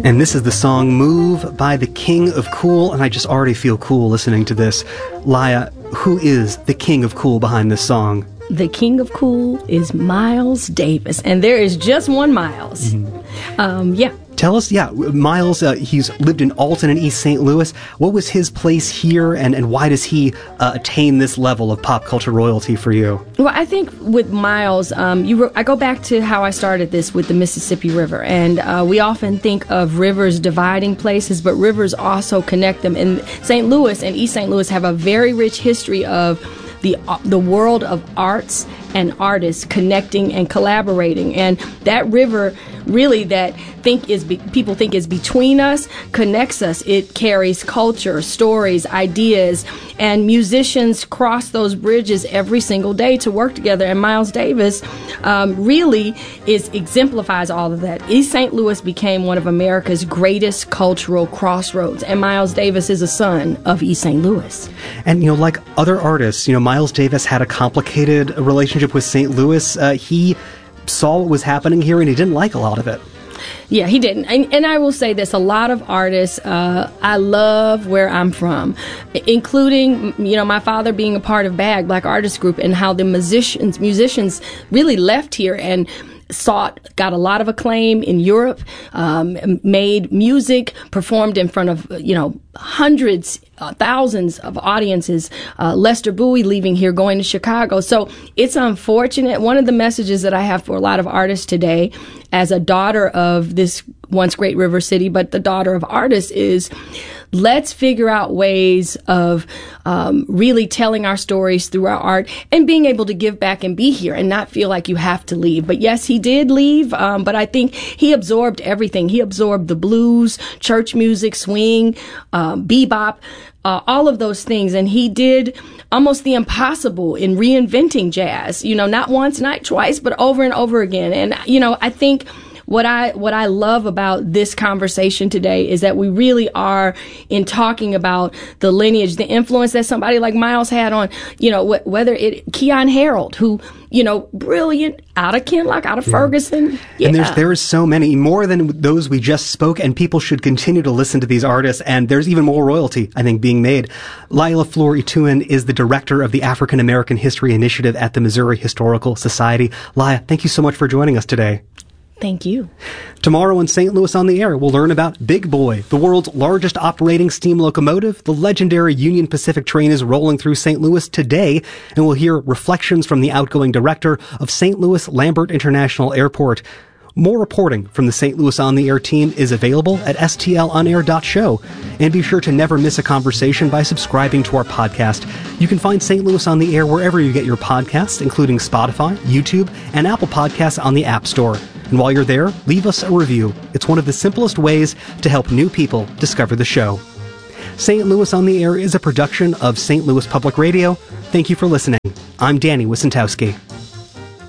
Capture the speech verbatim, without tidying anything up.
And this is the song Move by the King of Cool, and I just already feel cool listening to this. Laiya, who is the King of Cool behind this song? The King of Cool is Miles Davis, and there is just one Miles. Mm-hmm. Um, yeah. Tell us, yeah, Miles, uh, he's lived in Alton and East Saint Louis. What was his place here, and, and why does he uh, attain this level of pop culture royalty for you? Well, I think with Miles, um, you re- I go back to how I started this with the Mississippi River, and uh, we often think of rivers dividing places, but rivers also connect them. And Saint Louis and East Saint Louis have a very rich history of the uh, the world of arts and artists connecting and collaborating, and that river really that think is be, people think is between us connects us. It carries culture, stories, ideas, and musicians cross those bridges every single day to work together. And Miles Davis um, really is exemplifies all of that. East Saint Louis became one of America's greatest cultural crossroads, and Miles Davis is a son of East Saint Louis. And you know, like other artists, you know, Miles Davis had a complicated relationship with Saint Louis. Uh, he saw what was happening here, and he didn't like a lot of it. Yeah, he didn't. And, and I will say this, a lot of artists, uh, I love where I'm from, including, you know, my father being a part of BAG, Black Artists Group, and how the musicians, musicians really left here and sought, got a lot of acclaim in Europe, um, made music, performed in front of, you know, hundreds, uh, thousands of audiences. Uh, Lester Bowie leaving here, going to Chicago. So it's unfortunate. One of the messages that I have for a lot of artists today, as a daughter of this once great river city, but the daughter of artists, is let's figure out ways of um, really telling our stories through our art and being able to give back and be here and not feel like you have to leave. But yes, he did leave, um, but I think he absorbed everything. He absorbed the blues, church music, swing, um, bebop, uh, all of those things. And he did almost the impossible in reinventing jazz, you know, not once, not twice, but over and over again. And, you know, I think What I what I love about this conversation today is that we really are in talking about the lineage, the influence that somebody like Miles had on, you know, wh- whether it Keyon Harold, who, you know, brilliant, out of Kinloch, out of yeah. Ferguson. Yeah. And there's there is so many, more than those we just spoke, and people should continue to listen to these artists, and there's even more royalty, I think, being made. Laiya LaFleur-Ituin is the director of the African American History Initiative at the Missouri Historical Society. Laiya, thank you so much for joining us today. Thank you. Tomorrow on Saint Louis on the Air, we'll learn about Big Boy, the world's largest operating steam locomotive. The legendary Union Pacific train is rolling through Saint Louis today, and we'll hear reflections from the outgoing director of Saint Louis Lambert International Airport. More reporting from the Saint Louis On the Air team is available at S T L on air dot show. And be sure to never miss a conversation by subscribing to our podcast. You can find Saint Louis On the Air wherever you get your podcasts, including Spotify, YouTube, and Apple Podcasts on the App Store. And while you're there, leave us a review. It's one of the simplest ways to help new people discover the show. Saint Louis On the Air is a production of Saint Louis Public Radio. Thank you for listening. I'm Danny Wicentowski.